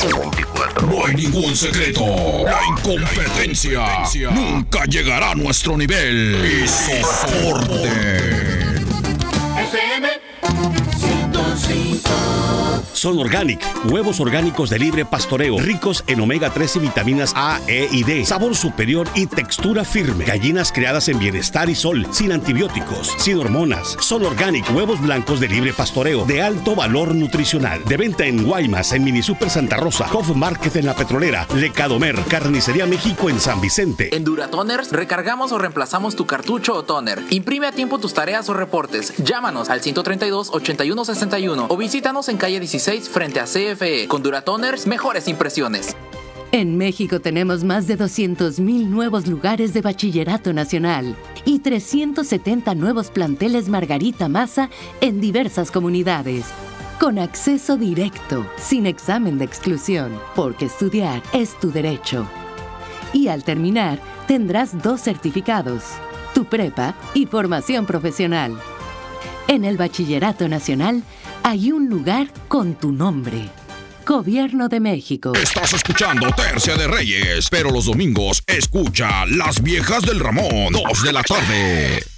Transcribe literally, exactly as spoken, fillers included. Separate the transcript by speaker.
Speaker 1: veinticuatro.
Speaker 2: No hay ningún secreto. La incompetencia nunca llegará a nuestro nivel. Y soporte.
Speaker 3: F M ciento cinco.
Speaker 4: Son Organic, huevos orgánicos de libre pastoreo, ricos en omega tres y vitaminas A, E y D, sabor superior y textura firme. Gallinas criadas en bienestar y sol, sin antibióticos, sin hormonas. Son Organic, huevos blancos de libre pastoreo, de alto valor nutricional. De venta en Guaymas, en Mini Super Santa Rosa, Hof Market en La Petrolera, Lecadomer, Carnicería México en San Vicente.
Speaker 5: En Duratoners recargamos o reemplazamos tu cartucho o toner. Imprime a tiempo tus tareas o reportes. Llámanos al ciento treinta y dos, ochenta y uno sesenta y uno o visítanos en calle dieciséis frente a C F E. Con Duratoners, mejores impresiones.
Speaker 6: En México tenemos más de doscientos mil nuevos lugares de bachillerato nacional y trescientos setenta nuevos planteles Margarita Maza en diversas comunidades. Con acceso directo, sin examen de exclusión, porque estudiar es tu derecho. Y al terminar, tendrás dos certificados, tu prepa y formación profesional. En el Bachillerato Nacional hay un lugar con tu nombre. Gobierno de México.
Speaker 2: Estás escuchando Tercia de Reyes, pero los domingos escucha Las Viejas del Ramón, dos de la tarde.